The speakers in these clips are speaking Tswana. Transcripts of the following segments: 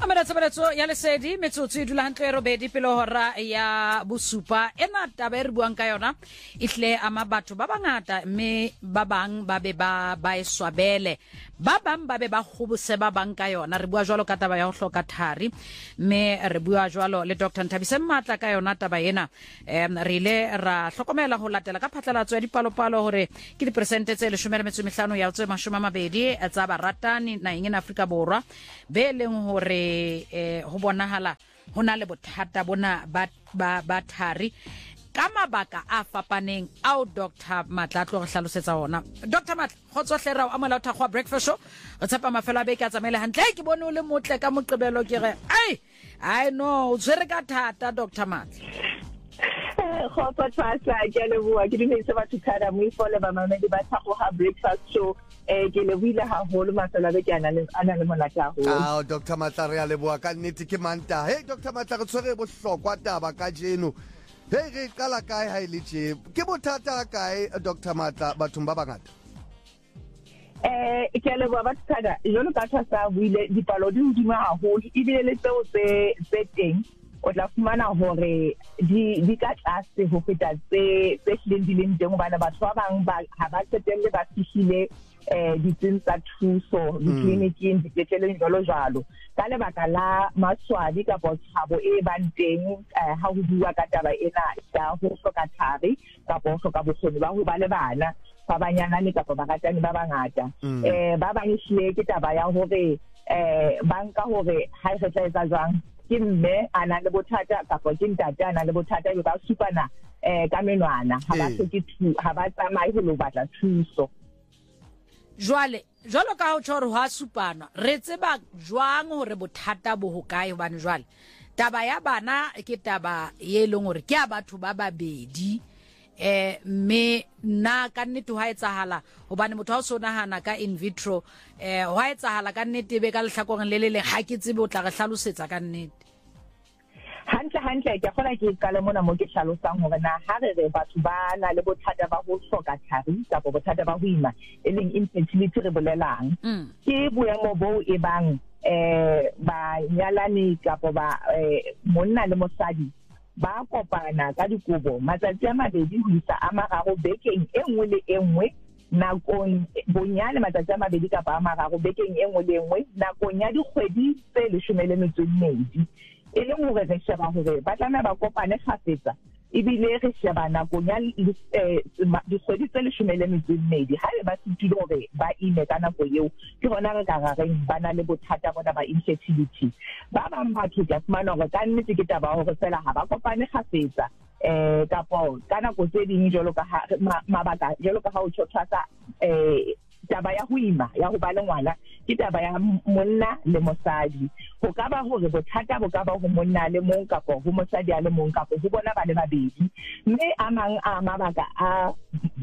Amaratso ya lesedi metsotso e dula hantle robedi pele hora ya bosupa ena taba e re buang ka yona ihle ama batho ba bangata mme ba bang ba be ba eswabele ba bang ba be ba khobose ba bang ka yona re bua jwalo ka taba ya ho hloka thari mme re bua jwalo le Dr. Nthabise Matla ka yona taba ena re ile ra hlokomela ho latela ka phatlalatso ya dipalopalo hore ke dipersente tse 15 ya tse 20 tsa baratani na ing in Afrika Borwa be leng hore ho bonahala hona le bothata bona ba thari ka mabaka a fapaneng ao Dr. Matla tlo re hlalosetsa ona. Dr. Matla khotsohlera o amela uthakgwa breakfast show o tshepa mafelo a beke a tsamaile hantle ke bone o le motle ka moqebelo ke re I know o tsere ka thata Dr. Matla khotso tsatsa ke le bua ke dinese batho thada mo ifole ba mamedi ba tshego ha breakfast show ke le buile ha holo mafelo a beke ana le monata ho Dr. Matla re a le bua ka nnete ke manta Dr. Matla re tshwere bohlokwa taba ka jeno re kala kae ha ile tje ke bothata kae Dr. Matla bathong ba bangata ke le bua ba thada jolo ka tsasa buile dipalo di hodima haholo ibile le tseo tse teng o tla fumana hore di ka tlase ho feta tse hlendileng teng bana batho ba bang ba ha ba tsetelle ba fihile ditsinsa thuso ditleliniking dipetleleng jalo ka lebaka la maswadi ka tshabo e bang teng ha ho bua ka taba ena ya ho hloka thari ka ho hloka bokgoni ba ho ba le bana ba banyana le ka ba ratani ba bangata ba bang hlile ke taba ya hore banka hore ha e tla etsa jwang ke mme ana le bothata ka ke ntate ana le bothata ba supana ka menwana ha ba tsamai ho lo batla thuso jwalo ka ho tshware ho supana re tseba jwang hore bothata bo hokae hobane jwale taba ya bana ke taba ye leng hore ke a batho ba babedi me na ka nnete ho etsahala hobane motho ha o so nahana ka in vitro ho etsahala ka nnete be ka lehlakoreng le leng ha ke tsebe o tla re hlalosetsa ka nnete hantle ke kgona ke qale mona mo ke hlalosang hore na ha re batho ba na le bothata ba ho hloka thari ka bothata ba ho ima e leng infertility re bolelang ke boemo bo e bang ba nyalani ka ba monna le mosadi ba kopana ka dikobo matsatsi a mabedi ho isa a mararo bekeng e nngwe le e nngwe nakong bonyane matsatsi a mabedi ka ba mararo bekeng e nngwe le nngwe nakong ya dikgwedi tse 12 e leng hore re sheba hore ba tlameha ba kopane kgafetsa ibile re sheba nakong ya dikgwedi tse 12 ha ba sitile hore ba ime ka nako eo ke bona re ka rareng ba na le bothata bona ba infertility ba bang batho ka fumana hore ka nnete ke taba hore fela ha ba kopane kgafetsa kapo ka nako tse ding jalo ka mabaka jalo ka ha o tshwasa taba ya ho ima ya ho ba le ngwana ke taba ya monna le mosadi ho ka ba hore bothata bo ka ba ho monna le mong kapo ho mosadi a le mong kapo ho bona ba le babedi mme a mang a mabaka a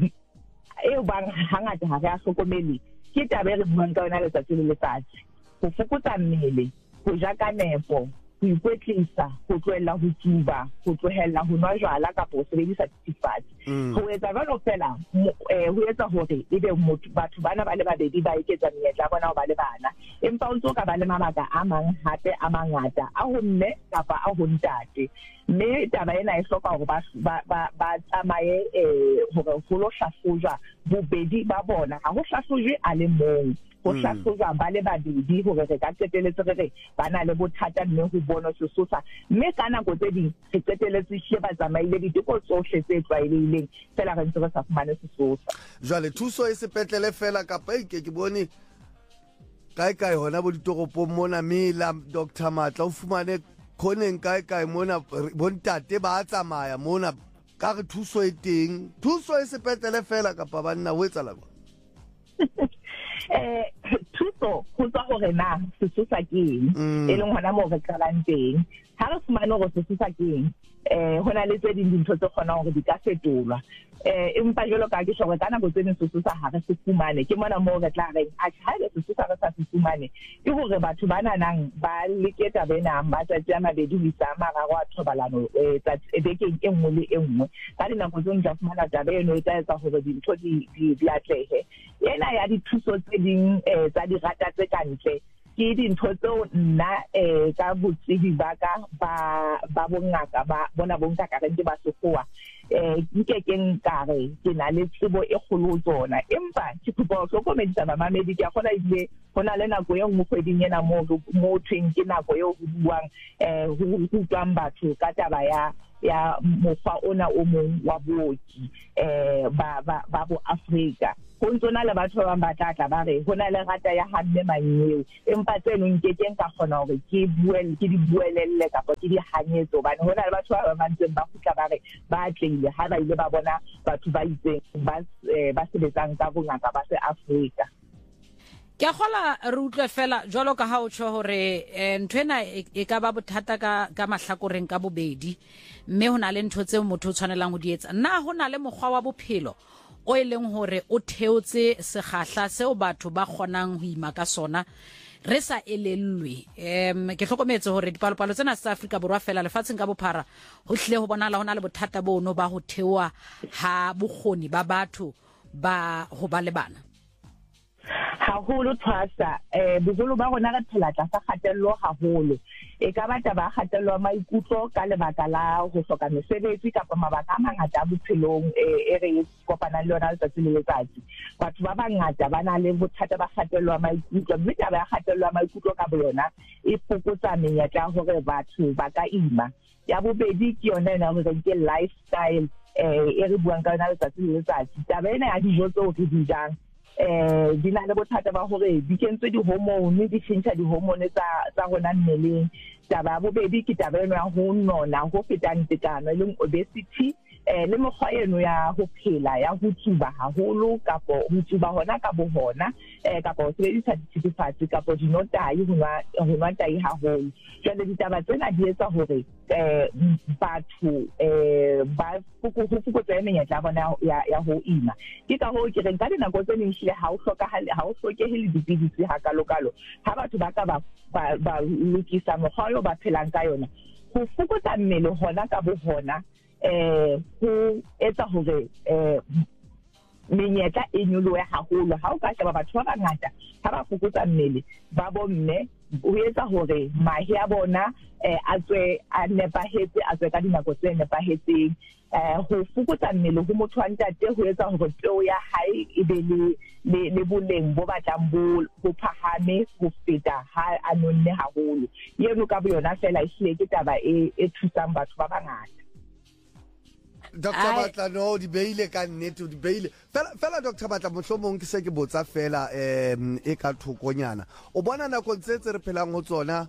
bang hangata ha re a hlokomele ke taba re buang ka yona letsatsi le letsatsi ho fokotsa mmele ho ja ka nepo ho ikwetlisa ho tlohella ho tsuba ho tlohella ho nwa jwala kapo ho sebedisa dithethefatsi ho etsa jwalo fela ho etsa hore ebe batho bana ba le babedi ba eketsa menyetla bona ho ba le bana empa o ntso ka ba le mabaka a mang hape a mangata a ho mme kapa a ho ntate mme taba ena e hloka hore ba tsamaye hore ho lo hlahlojwa bobedi ba bona ha ho hlahlojwe a le mong ho hlahlojwa ba le babedi hore re ka qeteletse re ba na le bothata mme ho bona sesosa mme ka nako tse ding re qeteletse she ba tsamaile diteko tsohle tse tlwaelehileng fela re ntse re sa fumane sesosa jwale thuso e sepetlele fela kapa ke bone kae hona bo ditoropong mona mela Dr. Matla o fumane khoneng kae mona bontate ba tsamaya mona ka re thuso e teng thuso e sepetlele fela kapa banna ho etsa la thuso ho tswa hore na sesosa ke eng e leng hona mo re qalang teng ha re fumane hore sesosa ke eng hona le tse ding dintho tse kgona hore di ka fetolwa empa jalo ka ke shore kana go tsene sesosa ha re se fumane ke mona mo re tla reng a ha le sesosa re sa se fumane ke hore batho bana nang ba leketa bena ba tsa mabedi ho isa mararo a thobalano tsa bekeng e nngwe le e nngwe ka dinako tse ntja fumana taba eno e tsa etsa hore dintho di atlehe ena ya dithuso tse ding tsa dirata tse kantle ke dintho tseo nna ka botsebi ba ka ba bongaka ba bona bonka ka re ba sekgowa nke ke nkare ke na le tsebo e kgolo tsona empa ke kopa go hlokomedisa bamamedi ke a gona ile gona le nako e nngwe kgweding ena mo tweng ke nako e go buang go utlwang batho ka taba ya mokgwa ona o mong wa booki ba bo Afrika go ntsona le batho ba batlatla ba re gona le rata ya Hamme Manyeo empa tseno nke ke nka kgona gore ke di buelelle kapo ke di hanyetso bana gona le batho ba bantseng ba khutla ba re ba tlile ha ba ile ba bona batho ba itseng ba sebetsang ka bongaka ba se Afrika. Ke a gola re utlwe fela jwalo ka ha o tsho hore ntwena e ka ba bothata ka mahlakoreng ka bobedi mme hona le ntho tse motho o tshwanelang go di etsa nna hona le mokgwa wa bophelo o eleng hore o theotse segahla seo batho ba kgonang ho ima ka sona re sa elellwe ke hlokometse hore dipalopalo tsena sa Afrika borwa fela lefatsheng ka bophara ho hle ho bonala hona le bothata bono ba ho theoa ha bokgoni ba batho ba ho ba le bana haholo Thwasa bogolo ba rona re phela tla sa kgatello haholo e ka batla ba kgatello maikutlo ka lebaka la ho hloka mesebetsi kapa mabaka a mangata a bophelong e re kopana le yona letsatsi le letsatsi batho ba bangata ba na le bothata ba kgatello maikutlo mme taba ya kgatello maikutlo ka boyona e fokotsa menyetla hore batho ba ka ima ya bobedi ke yona ena hore ke lifestyle e re buang ka yona letsatsi le letsatsi taba ena ya dijo tseo re di jang di na le bothata ba hore di kentswe di-hormone di tšhentšha di-hormone tsa rona mmeleng taba ya bobedi ke taba eno ya go nona go fetang tekano e leng obesity le mekgwa eno ya go phela ya go tsuba haholo kapo go tsuba hona ka bo hona kapo go sebedisa dithethefatsi kapo dinotayi go nwa tayi haholo jwale ditaba tsena di etsa hore batho ba fokotsa menyetla ya bona ya go ima ke ka hoo ke reng ka dinako tse nngwe ha o hlokehile dipidisi ha kalokalo ha batho ba ka ba lokisa mokgwa yo ba phelang ka yona go fokotsa mmele hona ka bo hona go etsa hore menyetla e nyolohe haholo ha o ka sheba batho ba bangata ha ba fokotsa mmele ba bomme o etsa hore mahe a bona a tswe a nepahetse a tswe ka dinako tse nepahetseng go fokotsa mmele go motho wa ntate ho etsa hore peo ya hae e be le boleng bo batlang bo phahame go feta ha a nonne haholo yeno ka boyona fela e ke taba e thusang batho ba bangata. Dr. Batla no di beile ka nnete di beile fela Dr. Batla mohlomong ke se ke botsa fela e ka thokonyana o bona nako ntse re phelang go tsona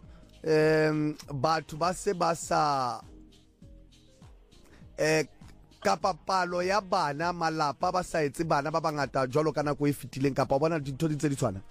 batho ba se ba sa kapa palo ya bana malapa ba sa etse bana ba bangata jwalo ka nako e fetileng kapa bona dintho di tse di tshwana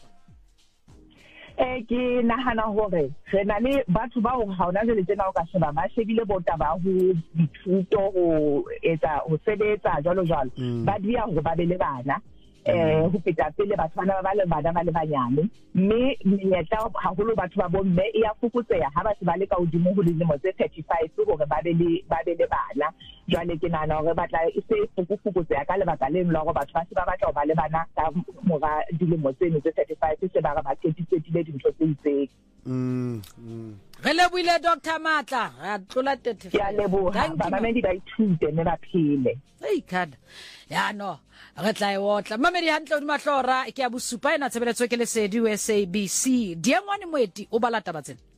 ke nahana hore re na le batho ba ho ha ona jele tsena o ka sheba ba shebile bota ba ho dithuto ho sebetsa jalo ba dia hore ba be le bana ho feta pele batho bana ba le banyane mme menyetla haholo batho ba bomme e ya fokotseha ha batho ba le ka hodimo ho dilemo tse 35 hore ba be le bana jwale ke nana hore batla e se fokotseha ka lebaka le nngwe hore batho ba se ba batla ho ba le bana ka mora dilemo tse 35 se ba ba tsetile dintho tse itseng re leboile Dr. Matla a tlola 35 ya leboha ba mamedi ba ithute ne ba phele khada ya no re tla e wotla mamedi hantle o mahlora ke a bosupa ena tshebeletso ke lesedi SABC diengwane moeti o bala taba tsena